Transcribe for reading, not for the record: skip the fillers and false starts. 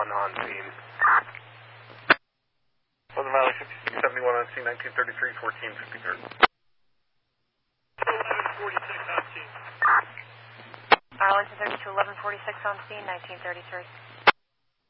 on scene. Was the mileage 5671 on scene, 1933, 1453. 1146 on scene. Arlington 32, 1146 on scene, 1933.